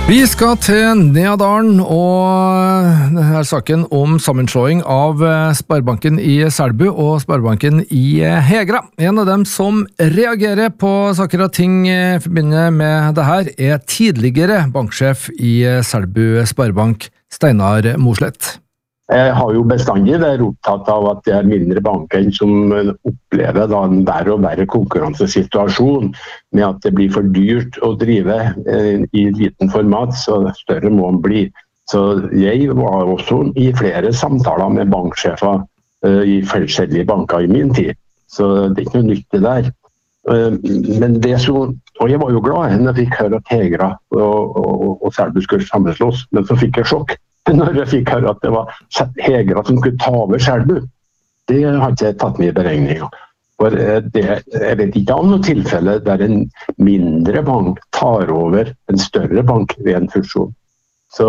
Vi skal til Neadalen og denne saken om sammenslåing av Sparebanken i Selbu og Sparebanken i Hegra. En av dem som reagerer på saker og ting i forbindelse med det her tidligere banksjef i Selbu Sparebank, Steinar Mosleth. Jeg har jo bestandig vært opptatt av at det mindre banken som opplever en verre og verre konkurransesituasjon med at det blir for dyrt å drive i liten format, så større må den bli. Så jeg var også i flere samtaler med banksjefer i forskjellige banker i min tid, så det ikke noe nytt det der. Men og jeg var jo glad når jeg fikk høre at Hegra og Selbu skulle sammenslås, men så fikk jeg sjokk når jeg fikk høre at det var Hegra som skulle ta over Selbu. Det har ikke jeg tatt med i beregningen. For jeg vet ikke om noe tilfelle der en mindre bank tar over en større bank ved en fusjon. Så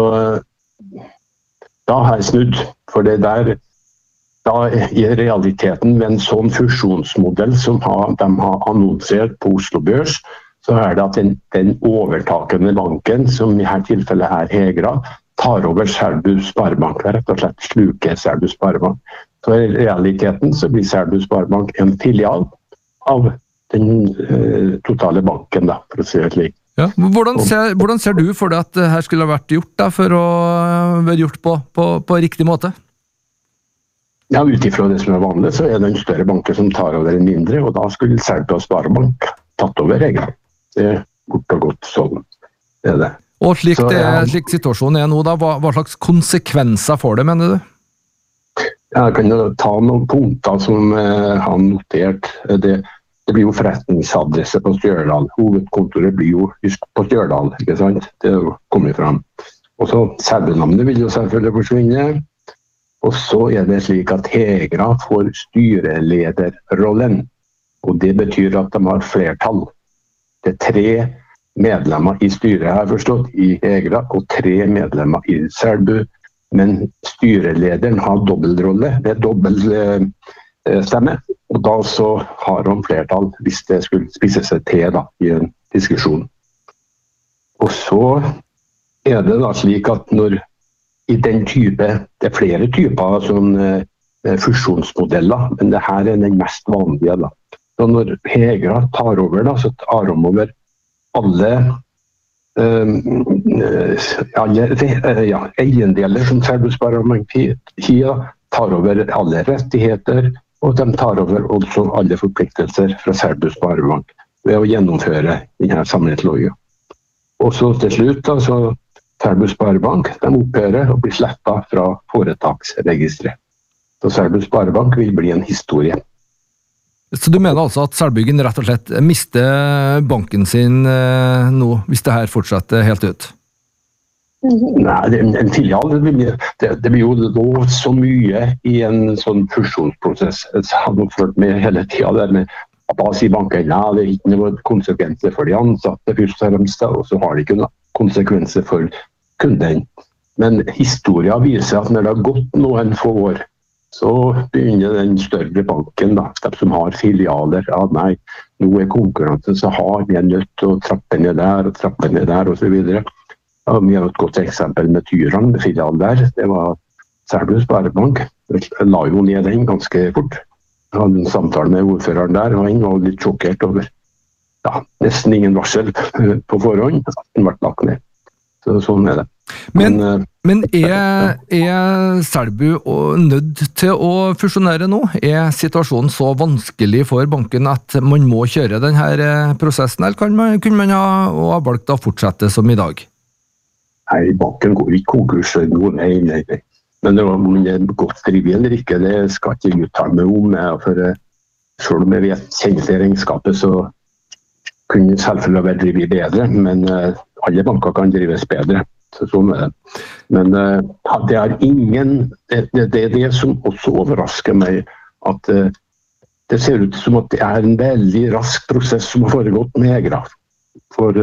da har jeg snudd, for det der da i realiteten ved en sånn fusjonsmodell som de har annonsert på Oslo Børs, så det at den overtakende banken, som i dette tilfellet Hegra, tar over Selbu Sparebank, rett og slett sluker Selbu Sparebank. Så i realiteten så blir Selbu Sparebank en filial av den totale banken, da, for å si det slik. Ja, hvordan ser du for deg at det her skulle ha vært gjort da, for å være gjort på riktig måte? Ja, utifra det som vanlig, så det en større bank som tar over en mindre, og da skulle Selbu Sparebank tatt over Hegra. Det kort og godt sånn, det det. Og slik situasjonen nå da, hva slags konsekvenser får det, mener du? Jeg kan jo ta noen punkter som har notert. Det blir jo forretningsadresse på Stjørdal. Hovedkontoret blir jo på Stjørdal, ikke sant? Det kommer fram. Og så Selbu-navnet vil jo selvfølgelig forsvinne. Og så det slik at Hegra får styrelederrollen. Og det betyr at de har flertall. Det 3 medlemmer i styret, har jeg forstått, i Hegra, og 3 medlemmer i Selbu. Men styrelederen har dobbeltrolle, det dobbelt stemme, og da så har han flertall hvis det skulle spisse seg til da, i en diskusjon. Og så det da slik at når i den type, det flere typer sånn fusjonsmodeller, men det her den mest vanlige da. Så når Hegra tar over da, så tar de over alle eiendeler som Selbu Sparebank tar over alle rettigheter, og de tar over også alle forpliktelser fra Selbu Sparebank ved å gjennomføre denne sammenslåingen. Og så til slutt da, så Selbu Sparebank de opphører og blir slettet fra foretaksregisteret. Så Selbu Sparebank vil bli en historie. Så du mener altså at Selbyggen rett og slett mister banken sin nå, hvis det her fortsetter helt ut? Nei, en filial, det blir jo lov så mye i en sånn fusjonsprosess. Jeg har nå følt med hele tiden der med at da sier banken, nei, det ikke noen konsekvenser for de ansatte først og fremst, og så har det ikke noen konsekvenser for kunden. Men historien viser at når det har gått noen få år, så begynner den større banken, da, de som har filialer, nei, nå konkurransen så har vi nødt til å trappe ned der og så videre. Ja, vi har et godt eksempel med Tyran, med filial der. Det var Selbu Sparebank. Jeg la jo ned den ganske fort. Jeg hadde en samtale med ordføreren der, og han var litt sjokkert over nesten ingen varsel på forhånd, at den ble lagt ned. Så sånn det. Men Selbu nødt til å fusjonere nå? Situasjonen så vanskelig for banken at man må kjøre denne prosessen, eller kunne man ha valgt å fortsette som i dag? Nei, banken går ikke konkurs nå, nei. Men om det godt drivet eller ikke, det skal ikke jeg uttale meg om. For selv om jeg vet kjenner til regnskapet, så kunne selvfølgelig vært drivet bedre, men alle banker kan drives bedre. Så sånn det. Men det det som også overrasker meg, at det ser ut som at det en veldig rask prosess som har foregått med Hegra. For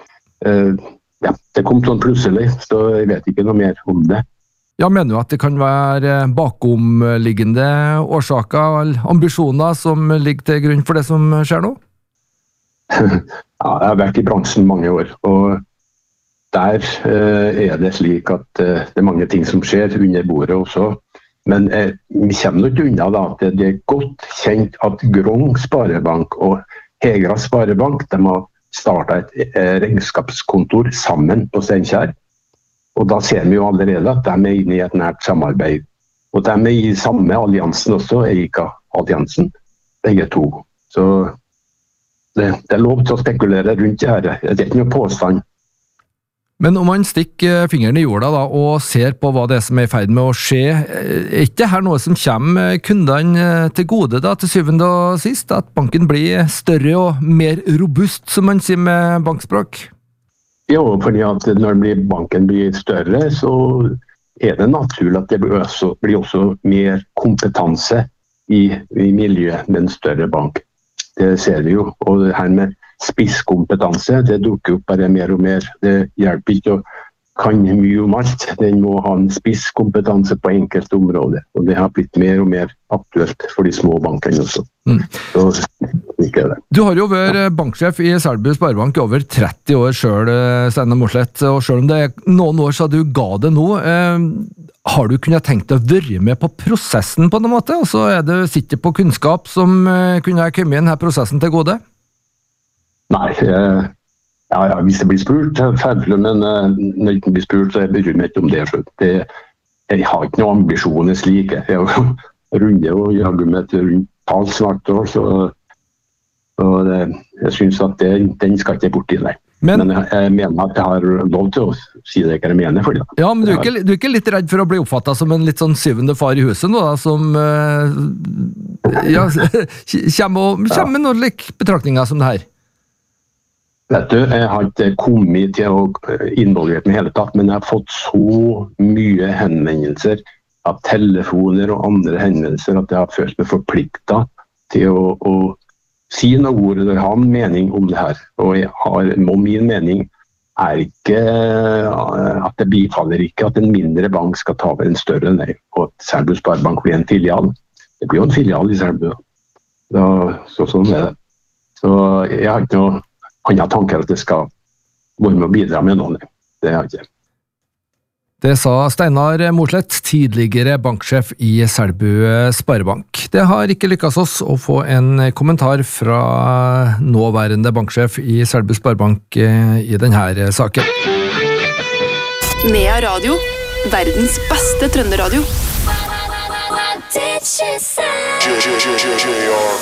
det kom sånn plutselig, så jeg vet ikke noe mer om det. Ja, mener du at det kan være bakomliggende årsaker eller ambisjoner som ligger til grunn for det som skjer nå? Ja, jeg har vært i bransjen mange år, og der det slik at det mange ting som skjer under bordet også. Men vi kommer nok unna da, at det godt kjent at Grong Sparebank og Hegra Sparebank de har startet et regnskapskontor sammen på Steinkjer. Og da ser vi jo allerede at de inne i et nært samarbeid. Og de i samme alliansen også, Eika-alliansen, begge to. Så det lov til å spekulere rundt det her. Det ikke noe påstand. Men om man stikker fingeren i jorda da, og ser på hva det som i ferd med å skje, ikke det her noe som kommer kundene til gode da, til syvende og sist? At banken blir større og mer robust, som man sier med bankspråk? Jo, fordi at når banken blir større, så det naturlig at det blir også mer kompetanse i miljøet med en større bank. Det ser vi jo, og det her med spisskompetanse, det dukker opp bare mer og mer. Det hjelper ikke å kan mye om alt. Den må ha en spisskompetanse på enkelte områder, og det har blitt mer og mer aktuelt for de små bankene også. Så ikke det. Du har jo vært banksjef i Selbu Sparebank i over 30 år selv, Steinar Mosleth, og selv om det noen år så du ga det nå, har du kunnet tenkt deg å være med på prosessen på en måte, og så du sitter på kunnskap som kunne komme i denne prosessen til gode? Nei, hvis det blir spurt, ferdig, men når det ikke blir spurt, så bryr jeg meg ikke om det. Jeg har ikke noen ambisjoner slik. Jeg runder og jager meg til rundt tall snart år, så jeg synes at den skal ikke bort i deg. Men jeg mener at jeg har lov til å si det jeg mener for det. Ja, men du er ikke litt redd for å bli oppfattet som en litt sånn syvende far i huset nå, da, som kommer med noen betraktninger som det her? Vet du, jeg har ikke kommet til å involvere meg hele tatt, men jeg har fått så mye henvendelser av telefoner og andre henvendelser at jeg har følt meg forpliktet til å si noe ord eller ha en mening om det her. Og min mening ikke at det bifaller ikke at en mindre bank skal ta over en større enn deg, og at Selbu Sparebank blir en filial. Det blir jo en filial i Selbu. Sånn det. Så jeg har ikke noe andre tanker at det skal være med å bidra med noen. Det har jeg ikke. Det sa Steinar Mosleth, tidligere banksjef i Selbu Sparebank. Det har ikke lykkes oss å få en kommentar fra nåværende banksjef i Selbu Sparebank i denne saken. Nea Radio, verdens beste trønderadio.